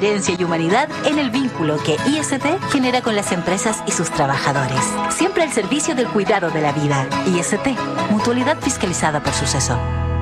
transparencia y humanidad en el vínculo que IST genera con las empresas y sus trabajadores. Siempre al servicio del cuidado de la vida. IST, Mutualidad fiscalizada por Suceso.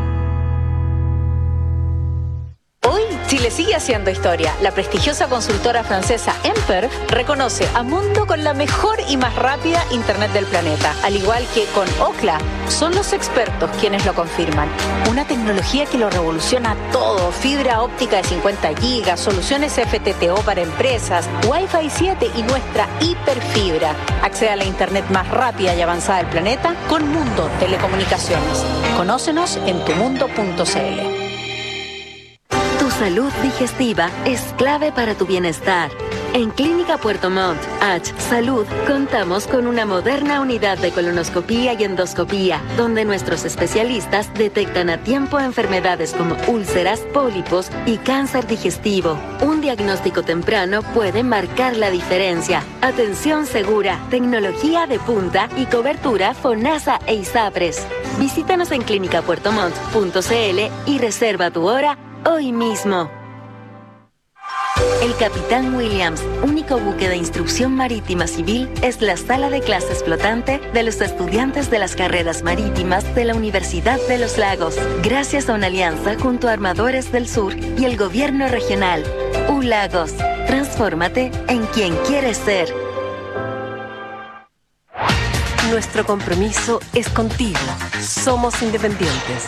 Chile sigue haciendo historia. La prestigiosa consultora francesa Emper reconoce a Mundo con la mejor y más rápida Internet del planeta. Al igual que con Ookla, son los expertos quienes lo confirman. Una tecnología que lo revoluciona todo. Fibra óptica de 50 gigas, soluciones FTTO para empresas, Wi-Fi 7 y nuestra hiperfibra. Accede a la Internet más rápida y avanzada del planeta con Mundo Telecomunicaciones. Conócenos en tumundo.cl. Tu salud digestiva es clave para tu bienestar. En Clínica Puerto Montt, H Salud, contamos con una moderna unidad de colonoscopía y endoscopía, donde nuestros especialistas detectan a tiempo enfermedades como úlceras, pólipos y cáncer digestivo. Un diagnóstico temprano puede marcar la diferencia. Atención segura, tecnología de punta y cobertura FONASA e ISAPRES. Visítanos en clinicapuertomont.cl y reserva tu hora hoy mismo. El Capitán Williams, único buque de instrucción marítima civil, es la sala de clases flotante de los estudiantes de las carreras marítimas de la Universidad de los Lagos, gracias a una alianza junto a Armadores del Sur y el Gobierno Regional. ULagos, transfórmate en quien quieres ser. Nuestro compromiso es contigo. Somos independientes.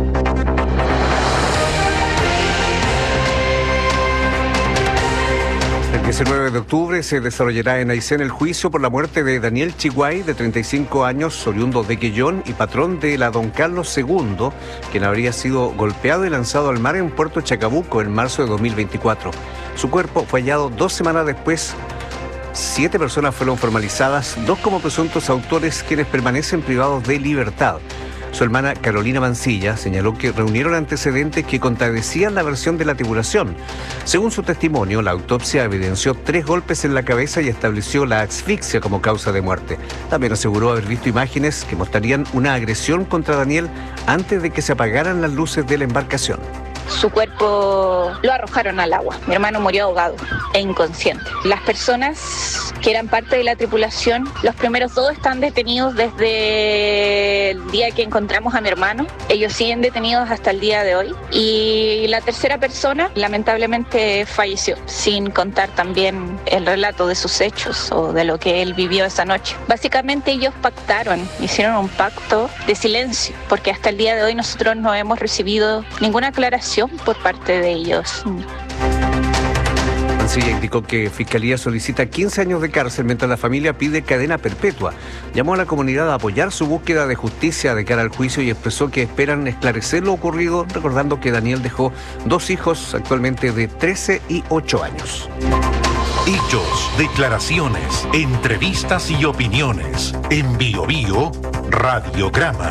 El 19 de octubre se desarrollará en Aysén el juicio por la muerte de Daniel Chiguay, de 35 años, oriundo de Quellón y patrón de la Don Carlos II, quien habría sido golpeado y lanzado al mar en Puerto Chacabuco en marzo de 2024. Su cuerpo fue hallado 2 semanas después. 7 personas fueron formalizadas, 2 como presuntos autores, quienes permanecen privados de libertad. Su hermana Carolina Mancilla señaló que reunieron antecedentes que contradecían la versión de la tripulación. Según su testimonio, la autopsia evidenció 3 golpes en la cabeza y estableció la asfixia como causa de muerte. También aseguró haber visto imágenes que mostrarían una agresión contra Daniel antes de que se apagaran las luces de la embarcación. Su cuerpo lo arrojaron al agua. Mi hermano murió ahogado e inconsciente. Las personas que eran parte de la tripulación, los primeros 2 están detenidos desde el día que encontramos a mi hermano. Ellos siguen detenidos hasta el día de hoy. Y la tercera persona lamentablemente falleció, sin contar también el relato de sus hechos o de lo que él vivió esa noche. Básicamente ellos hicieron un pacto de silencio, porque hasta el día de hoy nosotros no hemos recibido ninguna aclaración por parte de ellos. Mancilla indicó que Fiscalía solicita 15 años de cárcel mientras la familia pide cadena perpetua. Llamó a la comunidad a apoyar su búsqueda de justicia de cara al juicio y expresó que esperan esclarecer lo ocurrido, recordando que Daniel dejó 2 hijos, actualmente de 13 y 8 años. Hechos, declaraciones, entrevistas y opiniones. En Bio Bio, Radiograma.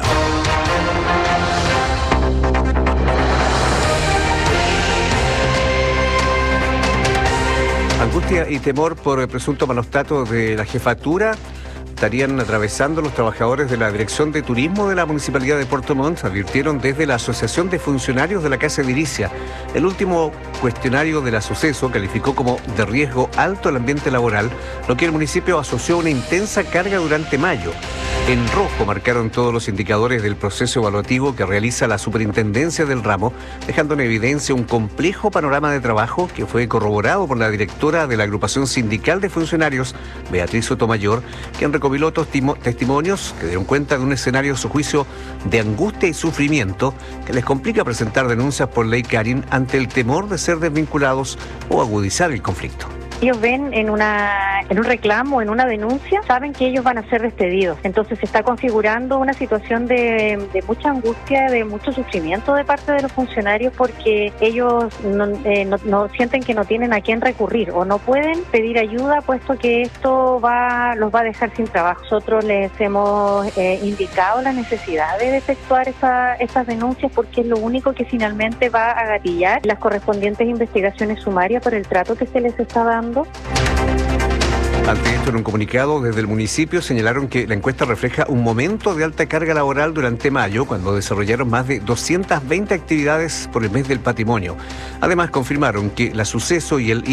Angustia y temor por el presunto manostato de la jefatura estarían atravesando los trabajadores de la Dirección de Turismo de la Municipalidad de Puerto Montt, advirtieron desde la Asociación de Funcionarios de la Casa Edilicia. El último cuestionario de la suceso calificó como de riesgo alto el ambiente laboral, lo que el municipio asoció a una intensa carga durante mayo. En rojo marcaron todos los indicadores del proceso evaluativo que realiza la superintendencia del ramo, dejando en evidencia un complejo panorama de trabajo que fue corroborado por la directora de la agrupación sindical de funcionarios, Beatriz Sotomayor, quien recopiló testimonios que dieron cuenta de un escenario, a su juicio, de angustia y sufrimiento que les complica presentar denuncias por ley Karin ante el temor de ser desvinculados o agudizar el conflicto. Ellos ven en un reclamo, en una denuncia, saben que ellos van a ser despedidos. Entonces se está configurando una situación de mucha angustia, de mucho sufrimiento de parte de los funcionarios, porque ellos no sienten que no tienen a quién recurrir o no pueden pedir ayuda, puesto que esto los va a dejar sin trabajo. Nosotros les hemos indicado la necesidad de efectuar esas denuncias, porque es lo único que finalmente va a gatillar las correspondientes investigaciones sumarias por el trato que se les está dando. Ante esto, en un comunicado desde el municipio señalaron que la encuesta refleja un momento de alta carga laboral durante mayo, cuando desarrollaron más de 220 actividades por el mes del patrimonio. Además, confirmaron que la suceso y el